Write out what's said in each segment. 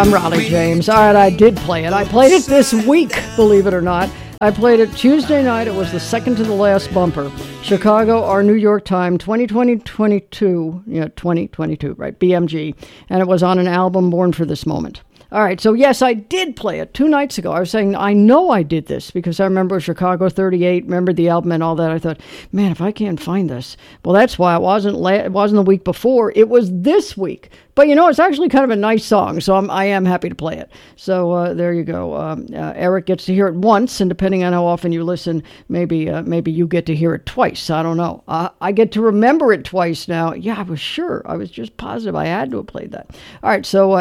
I'm Raleigh James. All right, I did play it. I played it this week, believe it or not. I played it Tuesday night. It was the second to the last bumper. Chicago, our New York time, 2022. Yeah, 2022, right? BMG. And it was on an album, Born for This Moment. All right, so yes, I did play it 2 nights ago. I was saying, I know I did this because I remember Chicago 38, remember the album and all that. I thought, man, if I can't find this. Well, that's why it wasn't the week before. It was this week. But, it's actually kind of a nice song, so I am happy to play it. So there you go. Eric gets to hear it once, and depending on how often you listen, maybe you get to hear it twice. I don't know. I get to remember it twice now. Yeah, I was sure. I was just positive I had to have played that. All right, so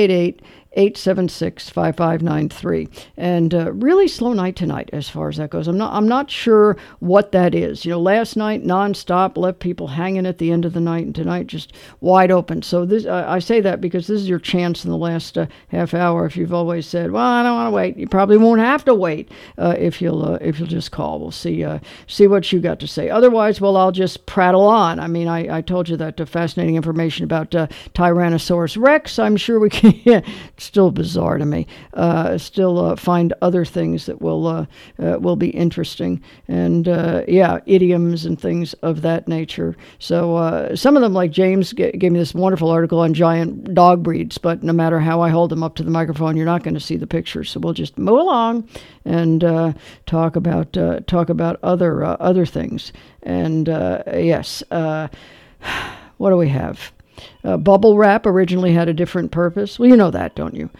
888-876-5593. And really slow night tonight as far as that goes. I'm not sure what that is. Last night, nonstop, left people hanging at the end of the night, and tonight just wide open. So this I say that because this is your chance in the last half hour. If you've always said, well, I don't want to wait, you probably won't have to wait if you'll just call. We'll see what you got to say. Otherwise, well, I'll just prattle on. I mean, I told you that fascinating information about Tyrannosaurus Rex. I'm sure we can... It's still bizarre to me. Still find other things that will be interesting. And, idioms and things of that nature. So some of them, like James gave me this wonderful article on giant dog breeds, but no matter how I hold them up to the microphone, you're not going to see the pictures. So we'll just move along and talk about other things. And yes, what do we have? Bubble wrap originally had a different purpose. Well, you know that, don't you?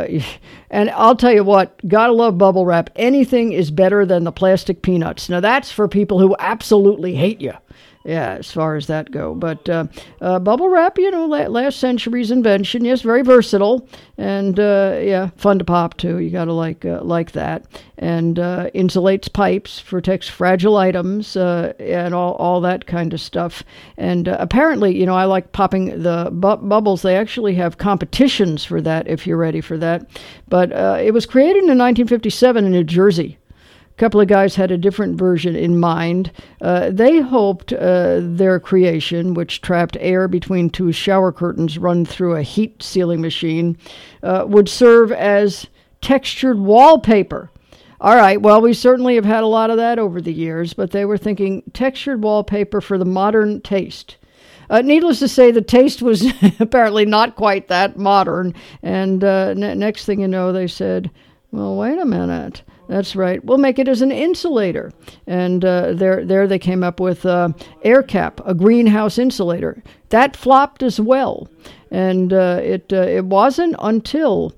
And I'll tell you what, gotta love bubble wrap. Anything is better than the plastic peanuts. Now, that's for people who absolutely hate you. Yeah, as far as that go. But bubble wrap, last century's invention. Yes, very versatile. And, fun to pop, too. You got to like that. And insulates pipes, protects fragile items, and all that kind of stuff. And apparently, I like popping the bubbles. They actually have competitions for that, if you're ready for that. But it was created in 1957 in New Jersey. Couple of guys had a different version in mind. They hoped their creation, which trapped air between 2 shower curtains run through a heat sealing machine, would serve as textured wallpaper. All right, well, we certainly have had a lot of that over the years, but they were thinking textured wallpaper for the modern taste. Needless to say, the taste was apparently not quite that modern. And next thing you know, they said, well, wait a minute. That's right. We'll make it as an insulator. And there they came up with air cap, a greenhouse insulator. That flopped as well. And it wasn't until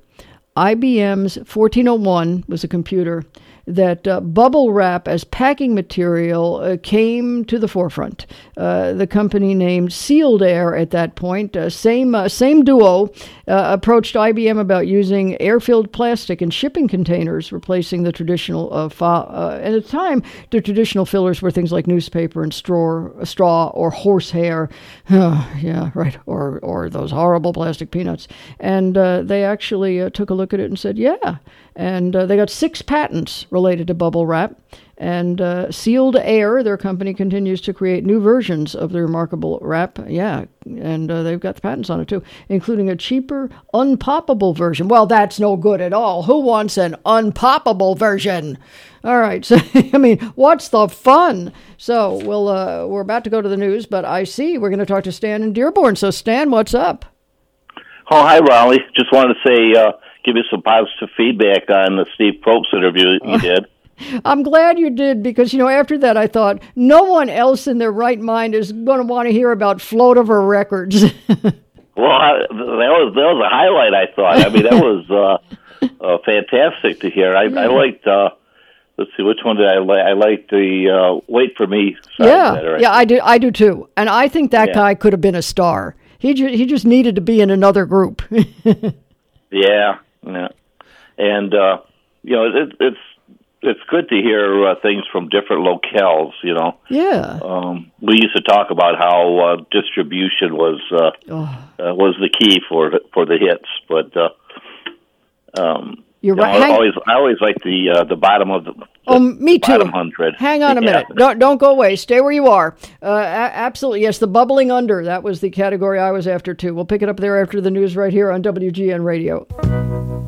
IBM's 1401 was a computer that bubble wrap as packing material came to the forefront. The company named Sealed Air at that point, same duo, approached IBM about using air-filled plastic in shipping containers, replacing the traditional at the time, the traditional fillers were things like newspaper and straw or horsehair. Yeah, right, or those horrible plastic peanuts. And they actually took a look at it and said, yeah. And they got 6 patents related to bubble wrap. And Sealed Air, their company, continues to create new versions of the remarkable wrap. Yeah, and they've got the patents on it, too, including a cheaper, unpoppable version. Well, that's no good at all. Who wants an unpoppable version? All right, so, I mean, what's the fun? So, we're about to go to the news, but I see we're going to talk to Stan in Dearborn. So, Stan, what's up? Oh, hi, Raleigh. Just wanted to say, give you some positive feedback on the Steve Probst interview you did. I'm glad you did, because, after that I thought no one else in their right mind is going to want to hear about Floativer Records. Well, that was a highlight, I thought. I mean, that was fantastic to hear. I liked, let's see, which one did I like? I liked the Wait For Me side better. Yeah, I do too. And I think that guy could have been a star. He just needed to be in another group. Yeah. And, it's good to hear things from different locales, Yeah. We used to talk about how distribution was the key for the hits, but you're right. I always like the bottom of Oh, me too. Bottom 100. Hang on a minute. Don't go away. Stay where you are. Absolutely. Yes, the bubbling under. That was the category I was after, too. We'll pick it up there after the news right here on WGN Radio.